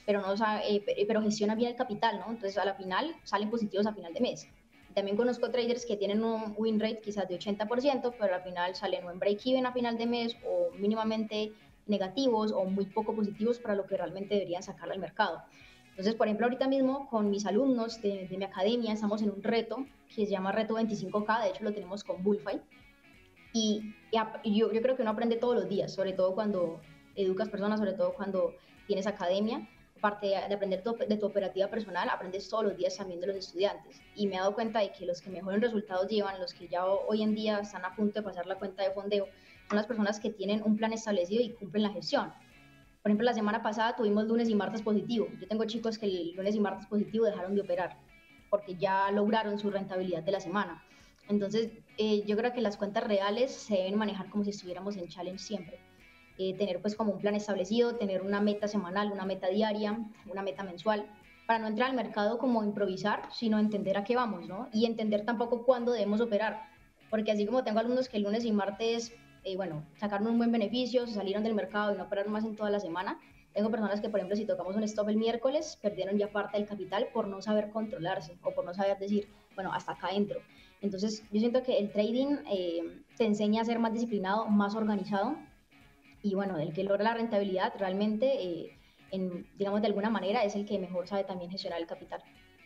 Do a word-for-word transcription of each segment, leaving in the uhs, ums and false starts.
pero, no sabe, eh, pe- pero gestiona bien el capital, ¿no? Entonces a la final salen positivos a final de mes. También conozco traders que tienen un win rate quizás de ochenta por ciento, pero al final salen o en break-even a final de mes o mínimamente negativos o muy poco positivos para lo que realmente deberían sacar al mercado. Entonces, por ejemplo, ahorita mismo con mis alumnos de, de mi academia estamos en un reto que se llama Reto veinticinco K, de hecho lo tenemos con Bullfy, y, y ap- y yo, yo creo que uno aprende todos los días, sobre todo cuando educas personas, sobre todo cuando tienes academia. Aparte de de aprender tu- de tu operativa personal, aprendes todos los días también de los estudiantes. Y me he dado cuenta de que los que mejores resultados llevan, los que ya ho- hoy en día están a punto de pasar la cuenta de fondeo, son las personas que tienen un plan establecido y cumplen la gestión. Por ejemplo, la semana pasada tuvimos lunes y martes positivo. Yo tengo chicos que el lunes y martes positivo dejaron de operar porque ya lograron su rentabilidad de la semana. Entonces, eh, yo creo que las cuentas reales se deben manejar como si estuviéramos en challenge siempre. Eh, tener pues como un plan establecido, tener una meta semanal, una meta diaria, una meta mensual, para no entrar al mercado como improvisar, sino entender a qué vamos, ¿no? Y entender tampoco cuándo debemos operar, porque así como tengo alumnos que el lunes y martes, eh, bueno, sacaron un buen beneficio, se salieron del mercado y no operaron más en toda la semana, tengo personas que, por ejemplo, si tocamos un stop el miércoles, perdieron ya parte del capital por no saber controlarse o por no saber decir, bueno, hasta acá entro. Entonces, yo siento que el trading eh, te enseña a ser más disciplinado, más organizado y bueno, el que logra la rentabilidad realmente, eh, en, digamos de alguna manera, es el que mejor sabe también gestionar el capital.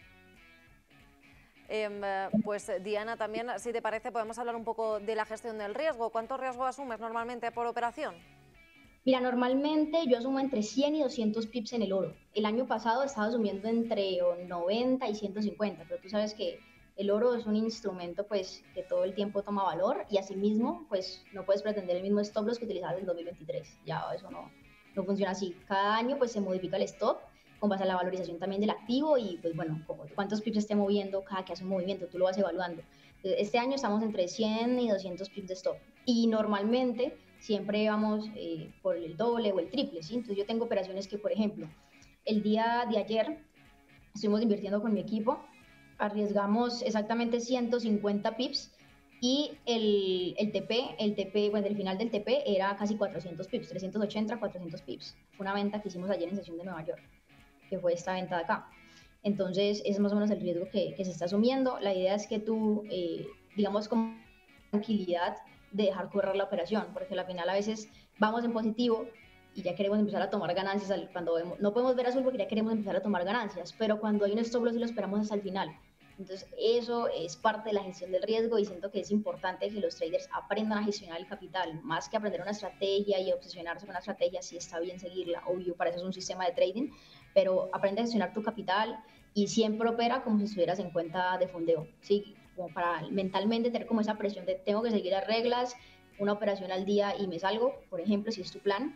Em, eh, pues eh, Diana, también, si te parece, podemos hablar un poco de la gestión del riesgo. ¿Cuánto riesgo asumes normalmente por operación? Mira, normalmente yo asumo entre cien y doscientos pips en el oro. El año pasado estaba asumiendo entre noventa y ciento cincuenta, pero tú sabes que el oro es un instrumento pues que todo el tiempo toma valor y asimismo pues no puedes pretender el mismo stop loss que utilizabas en dos mil veintitrés. Ya eso no, no funciona así. Cada año pues se modifica el stop con base a la valorización también del activo y pues bueno, como- cuántos pips esté moviendo cada que hace un movimiento, tú lo vas evaluando. Entonces, este año estamos entre cien y doscientos pips de stop y normalmente siempre vamos eh, por el doble o el triple, ¿sí? Entonces yo tengo operaciones que, por ejemplo, el día de ayer estuvimos invirtiendo con mi equipo, arriesgamos exactamente ciento cincuenta pips y el, el T P, el T P, bueno, el final del T P era casi cuatrocientos pips, trescientos ochenta, cuatrocientos pips. Fue una venta que hicimos ayer en sesión de Nueva York, que fue esta venta de acá. Entonces, ese es más o menos el riesgo que, que se está asumiendo. La idea es que tú, eh, digamos, con tranquilidad de dejar correr la operación, porque al final a veces vamos en positivo y ya queremos empezar a tomar ganancias cuando vemos, no podemos ver azul porque ya queremos empezar a tomar ganancias, pero cuando hay un stop loss y lo esperamos hasta el final. Entonces, eso es parte de la gestión del riesgo y siento que es importante que los traders aprendan a gestionar el capital, más que aprender una estrategia y obsesionarse con una estrategia, si está bien seguirla, obvio, para eso es un sistema de trading, pero aprende a gestionar tu capital y siempre opera como si estuvieras en cuenta de fondeo, ¿sí? Como para mentalmente tener como esa presión de tengo que seguir las reglas, una operación al día y me salgo, por ejemplo, si es tu plan.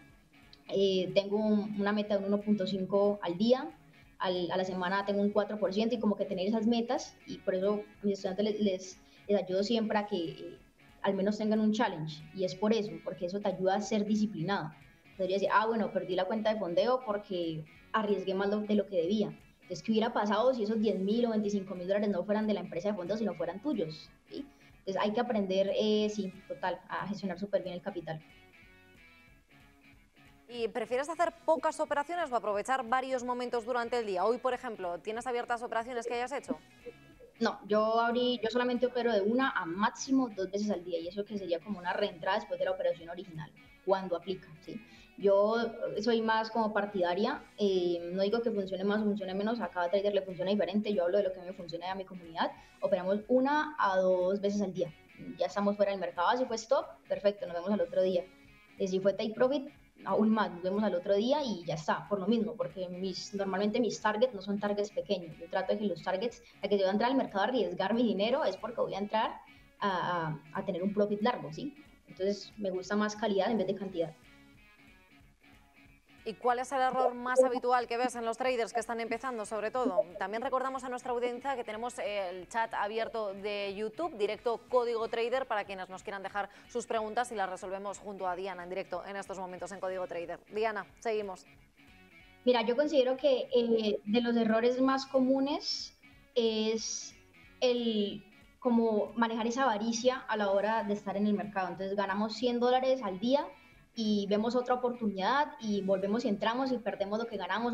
Eh, tengo un, una meta de un uno punto cinco al día, al, a la semana tengo un cuatro por ciento y como que tener esas metas y por eso a mis estudiantes les, les, les ayudo siempre a que eh, al menos tengan un challenge y es por eso, porque eso te ayuda a ser disciplinado. Podría decir, ah, bueno, perdí la cuenta de fondeo porque arriesgué más de lo que debía. Entonces, ¿qué hubiera pasado si esos diez mil o veinticinco mil dólares no fueran de la empresa de fondos, sino fueran tuyos? ¿Sí? Entonces, hay que aprender, eh, sí, total, a gestionar súper bien el capital. ¿Y prefieres hacer pocas operaciones o aprovechar varios momentos durante el día? Hoy, por ejemplo, ¿tienes abiertas operaciones que hayas hecho? No, yo abrí, yo solamente opero de una a máximo dos veces al día y eso que sería como una reentrada después de la operación original, cuando aplica, ¿sí? Yo eh, soy más como partidaria, eh, no digo que funcione más o funcione menos, a cada trader le funciona diferente, yo hablo de lo que me funciona a mi comunidad, operamos una a dos veces al día, ya estamos fuera del mercado, si fue stop, perfecto, nos vemos al otro día, y si fue take profit, aún más, nos vemos al otro día y ya está, por lo mismo, porque mis, normalmente mis targets no son targets pequeños, yo trato de que los targets, a que yo voy a entrar al mercado a arriesgar mi dinero es porque voy a entrar a, a, a tener un profit largo, ¿sí? Entonces me gusta más calidad en vez de cantidad. ¿Y cuál es el error más habitual que ves en los traders que están empezando, sobre todo? También recordamos a nuestra audiencia que tenemos el chat abierto de YouTube, directo Código Trader, para quienes nos quieran dejar sus preguntas y las resolvemos junto a Diana en directo en estos momentos en Código Trader. Diana, seguimos. Mira, yo considero que eh, de los errores más comunes es el como manejar esa avaricia a la hora de estar en el mercado. Entonces ganamos cien dólares al día y vemos otra oportunidad y volvemos y entramos y perdemos lo que ganamos